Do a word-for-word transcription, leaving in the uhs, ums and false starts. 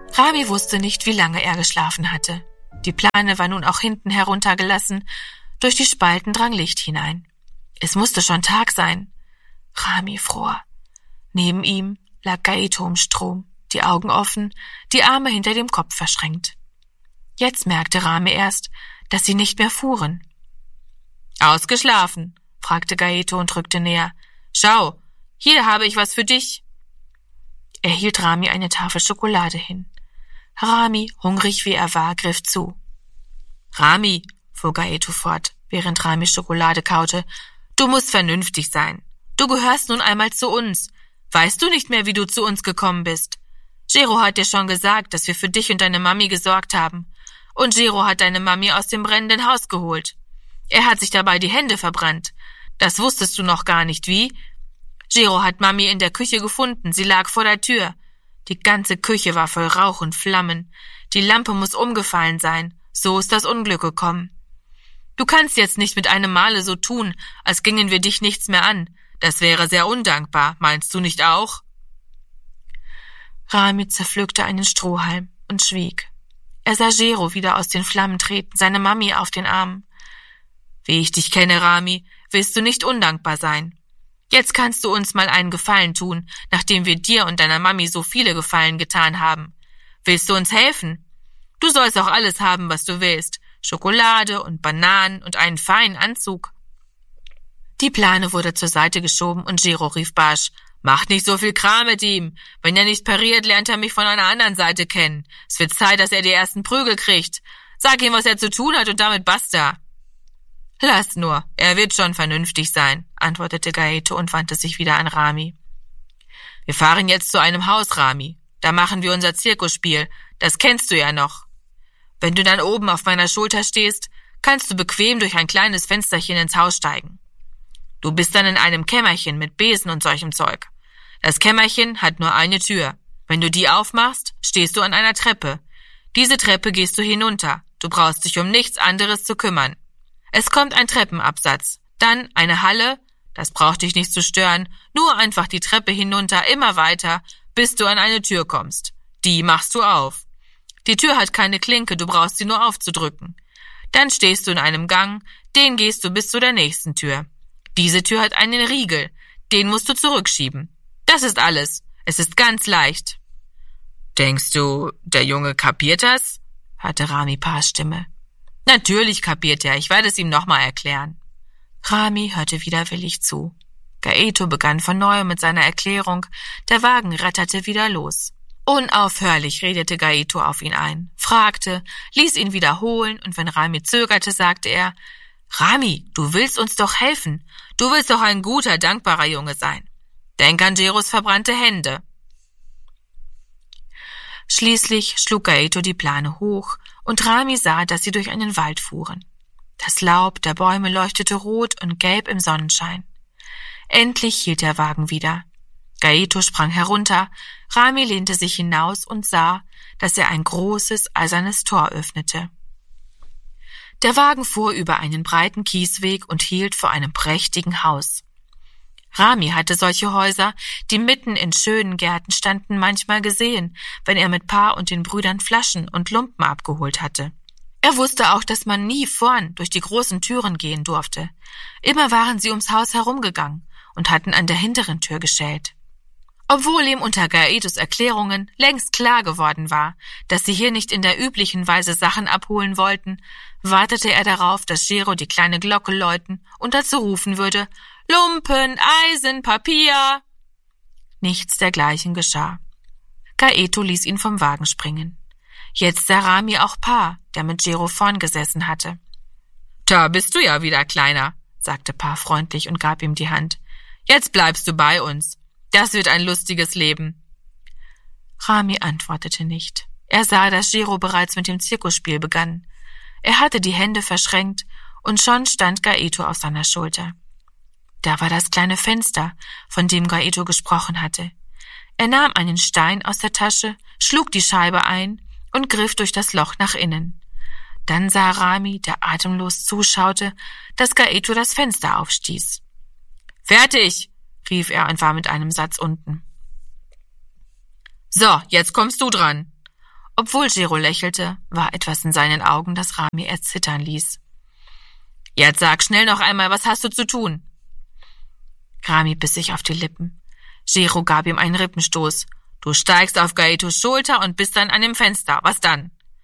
Rami wusste nicht, wie lange er geschlafen hatte. Die Plane war nun auch hinten heruntergelassen. Durch die Spalten drang Licht hinein. Es musste schon Tag sein. Rami fror. Neben ihm lag Gaeto im Strom, die Augen offen, die Arme hinter dem Kopf verschränkt. Jetzt merkte Rami erst, dass sie nicht mehr fuhren. »Ausgeschlafen?« fragte Gaeto und rückte näher. »Schau, hier habe ich was für dich.« Er hielt Rami eine Tafel Schokolade hin. Rami, hungrig wie er war, griff zu. »Rami«, fuhr Gaeto fort, während Rami Schokolade kaute, »du musst vernünftig sein. Du gehörst nun einmal zu uns. Weißt du nicht mehr, wie du zu uns gekommen bist? Gero hat dir schon gesagt, dass wir für dich und deine Mami gesorgt haben. Und Gero hat deine Mami aus dem brennenden Haus geholt. Er hat sich dabei die Hände verbrannt. Das wusstest du noch gar nicht, wie? Gero hat Mami in der Küche gefunden, sie lag vor der Tür. Die ganze Küche war voll Rauch und Flammen. Die Lampe muss umgefallen sein. So ist das Unglück gekommen. Du kannst jetzt nicht mit einem Male so tun, als gingen wir dich nichts mehr an. Das wäre sehr undankbar, meinst du nicht auch?« Rami zerpflückte einen Strohhalm und schwieg. Er sah Gero wieder aus den Flammen treten, seine Mami auf den Armen. »Wie ich dich kenne, Rami, willst du nicht undankbar sein. Jetzt kannst du uns mal einen Gefallen tun, nachdem wir dir und deiner Mami so viele Gefallen getan haben. Willst du uns helfen? Du sollst auch alles haben, was du willst. Schokolade und Bananen und einen feinen Anzug.« Die Plane wurde zur Seite geschoben und Gero rief barsch: »Macht nicht so viel Kram mit ihm. Wenn er nicht pariert, lernt er mich von einer anderen Seite kennen. Es wird Zeit, dass er die ersten Prügel kriegt. Sag ihm, was er zu tun hat und damit basta.« »Lass nur, er wird schon vernünftig sein«, antwortete Gaeto und wandte sich wieder an Rami. »Wir fahren jetzt zu einem Haus, Rami. Da machen wir unser Zirkusspiel. Das kennst du ja noch. Wenn du dann oben auf meiner Schulter stehst, kannst du bequem durch ein kleines Fensterchen ins Haus steigen. Du bist dann in einem Kämmerchen mit Besen und solchem Zeug. Das Kämmerchen hat nur eine Tür. Wenn du die aufmachst, stehst du an einer Treppe. Diese Treppe gehst du hinunter. Du brauchst dich um nichts anderes zu kümmern. Es kommt ein Treppenabsatz, dann eine Halle, das braucht dich nicht zu stören, nur einfach die Treppe hinunter, immer weiter, bis du an eine Tür kommst. Die machst du auf. Die Tür hat keine Klinke, du brauchst sie nur aufzudrücken. Dann stehst du in einem Gang, den gehst du bis zu der nächsten Tür. Diese Tür hat einen Riegel, den musst du zurückschieben. Das ist alles. Es ist ganz leicht.« »Denkst du, der Junge kapiert das?« hörte Rami Pars Stimme. »Natürlich kapiert er, ich werde es ihm nochmal erklären.« Rami hörte widerwillig zu. Gaeto begann von neuem mit seiner Erklärung, der Wagen ratterte wieder los. Unaufhörlich redete Gaeto auf ihn ein, fragte, ließ ihn wiederholen und wenn Rami zögerte, sagte er: »Rami, du willst uns doch helfen. Du willst doch ein guter, dankbarer Junge sein. Denk an Geros verbrannte Hände.« Schließlich schlug Gaeto die Plane hoch und Rami sah, dass sie durch einen Wald fuhren. Das Laub der Bäume leuchtete rot und gelb im Sonnenschein. Endlich hielt der Wagen wieder. Gaeto sprang herunter, Rami lehnte sich hinaus und sah, dass er ein großes, eisernes Tor öffnete. Der Wagen fuhr über einen breiten Kiesweg und hielt vor einem prächtigen Haus. Rami hatte solche Häuser, die mitten in schönen Gärten standen, manchmal gesehen, wenn er mit Pa und den Brüdern Flaschen und Lumpen abgeholt hatte. Er wusste auch, dass man nie vorn durch die großen Türen gehen durfte. Immer waren sie ums Haus herumgegangen und hatten an der hinteren Tür geschellt. Obwohl ihm unter Gaetos Erklärungen längst klar geworden war, dass sie hier nicht in der üblichen Weise Sachen abholen wollten, wartete er darauf, dass Gero die kleine Glocke läuten und dazu rufen würde: »Lumpen, Eisen, Papier!« Nichts dergleichen geschah. Gaeto ließ ihn vom Wagen springen. Jetzt sah Rami auch Pa, der mit Gero vorn gesessen hatte. »Da bist du ja wieder, Kleiner«, sagte Pa freundlich und gab ihm die Hand. »Jetzt bleibst du bei uns. Das wird ein lustiges Leben.« Rami antwortete nicht. Er sah, dass Gero bereits mit dem Zirkusspiel begann. Er hatte die Hände verschränkt und schon stand Gaeto auf seiner Schulter. Da war das kleine Fenster, von dem Gaeto gesprochen hatte. Er nahm einen Stein aus der Tasche, schlug die Scheibe ein und griff durch das Loch nach innen. Dann sah Rami, der atemlos zuschaute, dass Gaeto das Fenster aufstieß. »Fertig«, rief er und war mit einem Satz unten. »So, jetzt kommst du dran.« Obwohl Gero lächelte, war etwas in seinen Augen, das Rami erzittern ließ. »Jetzt sag schnell noch einmal, was hast du zu tun?« Rami biss sich auf die Lippen. Gero gab ihm einen Rippenstoß. »Du steigst auf Gaitos Schulter und bist dann an dem Fenster. Was dann?«